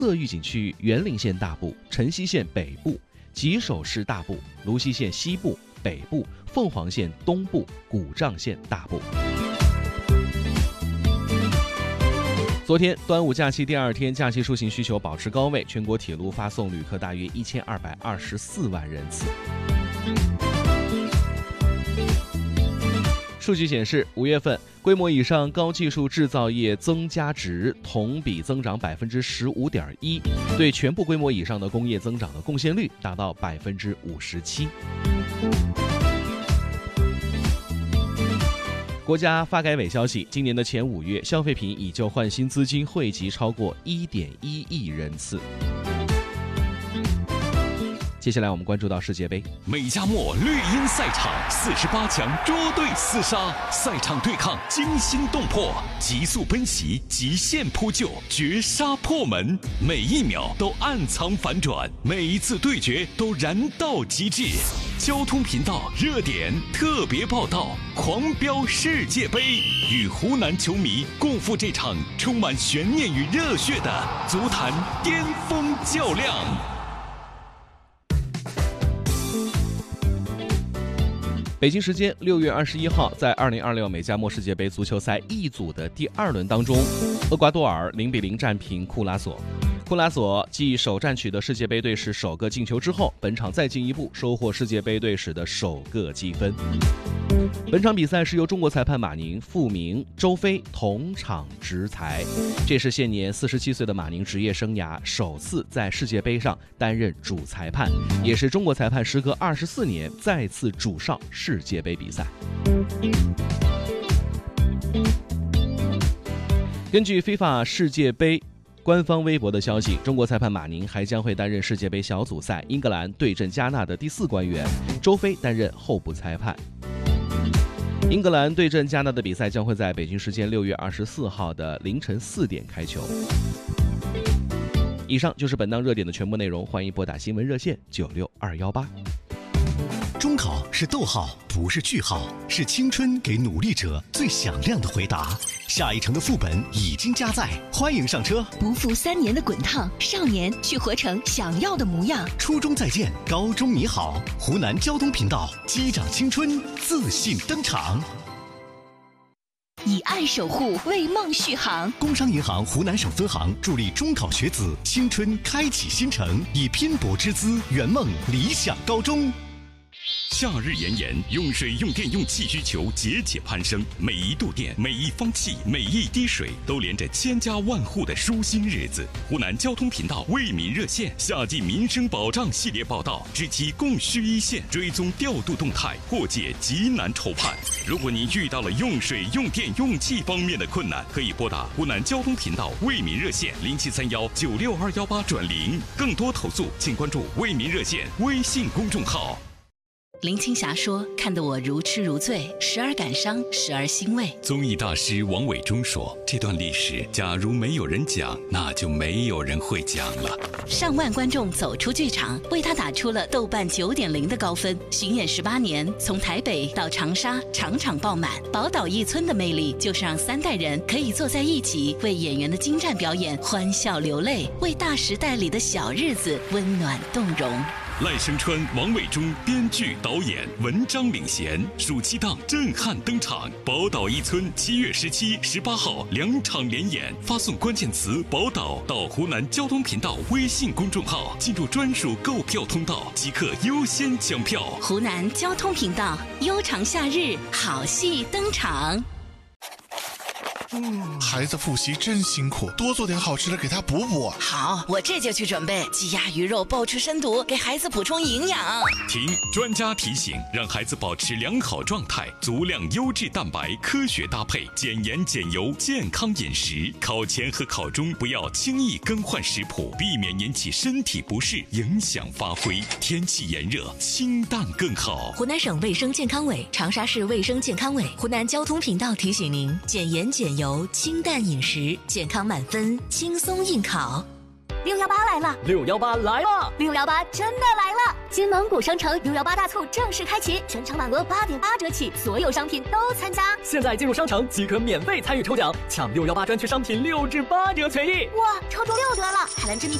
色预警区域园林县大部、城西县北部、吉首市大部、泸溪县西部、北部、凤凰县东部、古丈县大部。昨天端午假期第二天，假期出行需求保持高位，全国铁路发送旅客大约1224万人次。数据显示，5月份规模以上高技术制造业增加值同比增长15.1%，对全部规模以上的工业增长的贡献率达到57%。国家发改委消息，今年的前5月，消费品已就换新资金汇集超过1.1亿人次。接下来我们关注到世界杯， 美加墨绿茵赛场48强捉对厮杀，赛场对抗惊心动魄，急速奔袭，极限扑救，绝杀破门，每一秒都暗藏反转，每一次对决都燃到极致。交通频道热点特别报道，狂飙世界杯，与湖南球迷共赴这场充满悬念与热血的足坛巅峰较量。 北京时间6月21号，在2026美加墨世界杯足球赛 E 组的第2轮当中，厄瓜多尔0-0战平库拉索。库拉索继首战取得世界杯队史首个进球之后，本场再进一步收获世界杯队史的首个积分。本场比赛是由中国裁判马宁、傅明、周飞同场执裁，这是现年47岁的马宁职业生涯首次在世界杯上担任主裁判，也是中国裁判时隔24年再次主上世界杯比赛。根据 FIFA 世界杯官方微博的消息，中国裁判马宁还将会担任世界杯小组赛英格兰对阵加纳的第4官员，周飞担任候补裁判。英格兰对阵加纳的比赛将会在北京时间6月24号的凌晨4点开球。以上就是本档热点的全部内容，欢迎拨打新闻热线96218。 中考是逗号，不是句号，是青春给努力者最响亮的回答。下一城的副本已经加载，欢迎上车。 不负3年的滚烫，少年去活成想要的模样。 初中再见，高中你好。湖南交通频道，击掌青春，自信登场。 以爱守护，为梦续航。 工商银行湖南省分行助力中考学子青春开启新程，以拼搏之姿圆梦理想高中。 夏日炎炎，用水、用电、用气需求节节攀升，每一度电、每一方气、每一滴水，都连着千家万户的舒心日子。湖南交通频道为民热线夏季民生保障系列报道，知其供需一线，追踪调度动态，破解急难愁盼。如果您遇到了用水、用电、用气方面的困难，可以拨打湖南交通频道为民热线0731962218转0，更多投诉请关注为民热线微信公众号。 林青霞说：“看得我如痴如醉，时而感伤，时而欣慰。” 综艺大师王伟忠说：“这段历史，假如没有人讲，那就没有人会讲了。” 上万观众走出剧场，为他打出了豆瓣9.0的高分。巡演18年，从台北到长沙，场场爆满。宝岛一村的魅力，就是让3代人可以坐在一起，为演员的精湛表演欢笑流泪，为大时代里的小日子温暖动容。 赖声川、王伟忠编剧导演，文章领衔，暑期档震撼登场。宝岛一村7月17、18号2场连演，发送关键词宝岛到湖南交通频道微信公众号，进入专属购票通道，即刻优先抢票。 湖南交通频道，悠长夏日，好戏登场。 孩子复习真辛苦，多做点好吃的给他补补。 好，我这就去准备鸡鸭鱼肉，爆出深度，给孩子补充营养。 听专家提醒，让孩子保持良好状态，足量优质蛋白，科学搭配，减盐减油，健康饮食。考前和考中不要轻易更换食谱，避免引起身体不适，影响发挥。天气炎热，清淡更好。 湖南省卫生健康委、长沙市卫生健康委、湖南交通频道提醒您：减盐减油，清淡饮食，健康满分，轻松应考。 618来了，618来了，618真的来了！ 金蒙古商城618大促正式开启，全场满额8.8折起，所有商品都参加。 现在进入商城即可免费参与抽奖，抢618专区商品6至8折权益。 哇，抽中6折了！海蓝之谜